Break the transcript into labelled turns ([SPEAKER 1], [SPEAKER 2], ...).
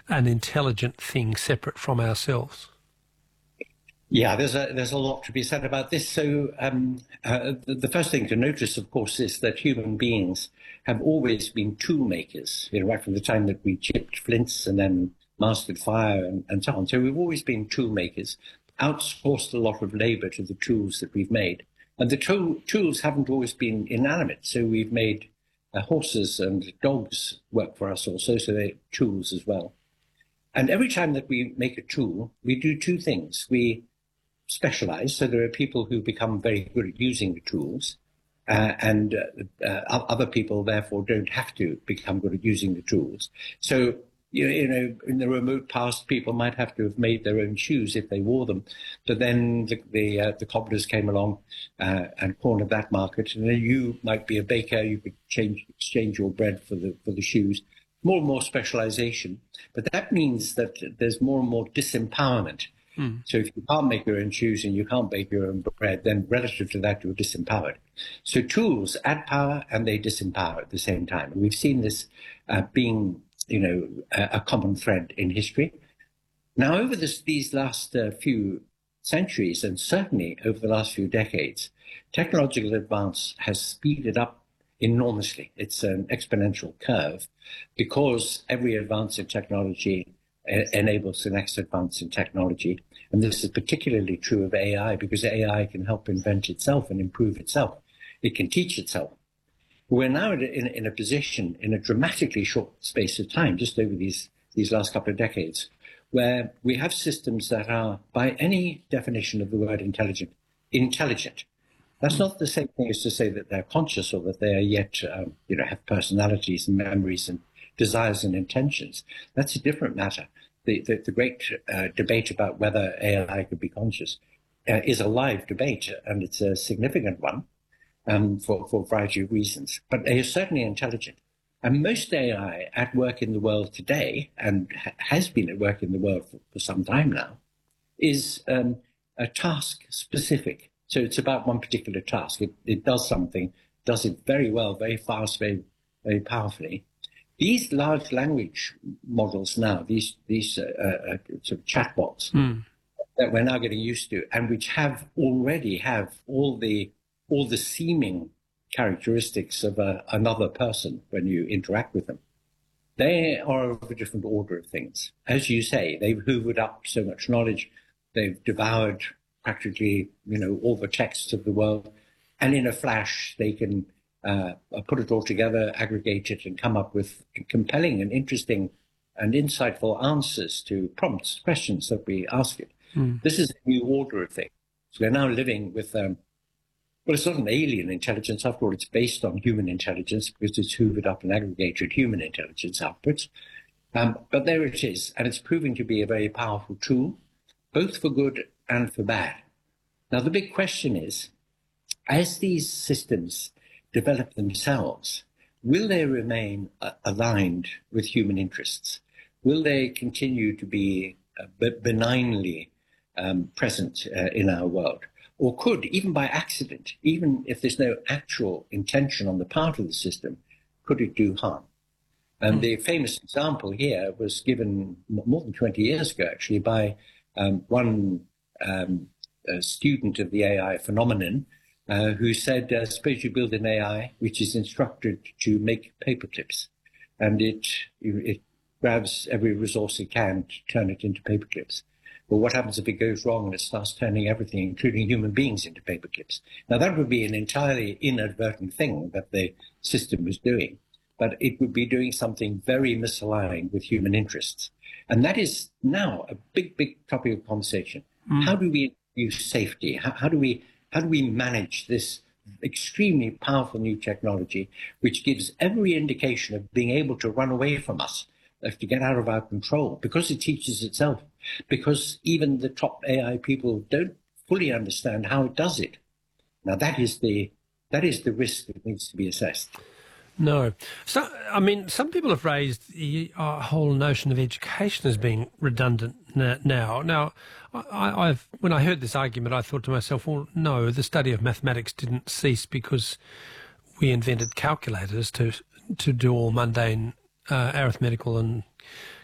[SPEAKER 1] an intelligent thing separate from ourselves?
[SPEAKER 2] Yeah, there's a lot to be said about this. So the first thing to notice, of course, is that human beings have always been tool makers, right from the time that we chipped flints and then mastered fire and so on. So we've always been tool makers, outsourced a lot of labor to the tools that we've made. And the tools haven't always been inanimate. So we've made horses and dogs work for us also, so they're tools as well. And every time that we make a tool, we do two things. We specialize, so there are people who become very good at using the tools, and other people, therefore, don't have to become good at using the tools. So, you know, in the remote past, people might have to have made their own shoes if they wore them. But then the cobblers came along and cornered that market, and then you might be a baker. You could exchange your bread for the shoes. More and more specialization, but that means that there's more and more disempowerment. So if you can't make your own shoes and you can't bake your own bread, then relative to that, you're disempowered. So tools add power and they disempower at the same time. And we've seen this being, a common thread in history. Now, over these last few centuries, and certainly over the last few decades, technological advance has speeded up enormously. It's an exponential curve because every advance in technology enables the next advance in technology. And this is particularly true of AI because AI can help invent itself and improve itself. It can teach itself. We're now in a position in a dramatically short space of time, just over these last couple of decades, where we have systems that are, by any definition of the word intelligent. That's not the same thing as to say that they're conscious or that they are yet, have personalities and memories and desires and intentions. That's a different matter. The great debate about whether AI could be conscious is a live debate, and it's a significant one for a variety of reasons. But they are certainly intelligent. And most AI at work in the world today, and has been at work in the world for some time now, is a task specific. So it's about one particular task. It does something, does it very well, very fast, very, very powerfully. These large language models now, these sort of chatbots that we're now getting used to, and which already have all the seeming characteristics of another person when you interact with them, they are of a different order of things. As you say, they've hoovered up so much knowledge, they've devoured practically, all the texts of the world, and in a flash they can put it all together, aggregate it, and come up with compelling and interesting and insightful answers to prompts, questions that we ask it. This is a new order of things. So we're now living with, it's not an alien intelligence. After all, it's based on human intelligence because it's hoovered up and aggregated human intelligence outputs. But there it is, and it's proving to be a very powerful tool, both for good and for bad. Now, the big question is, as these systems develop themselves, will they remain aligned with human interests? Will they continue to be benignly present in our world? Or could, even by accident, even if there's no actual intention on the part of the system, could it do harm? And the famous example here was given more than 20 years ago, actually, by one student of the AI phenomenon, who said, suppose you build an AI which is instructed to make paper clips, and it grabs every resource it can to turn it into paper clips. Well, what happens if it goes wrong and it starts turning everything, including human beings, into paper clips? Now, that would be an entirely inadvertent thing that the system was doing, but it would be doing something very misaligned with human interests. And that is now a big, big topic of conversation. How do we use safety? How do we manage this extremely powerful new technology, which gives every indication of being able to run away from us, to get out of our control, because it teaches itself, because even the top AI people don't fully understand how it does it. Now, that is the risk that needs to be assessed.
[SPEAKER 1] No. So, I mean, some people have raised the whole notion of education as being redundant now. Now, when I heard this argument, I thought to myself, well, no, the study of mathematics didn't cease because we invented calculators to do all mundane arithmetical and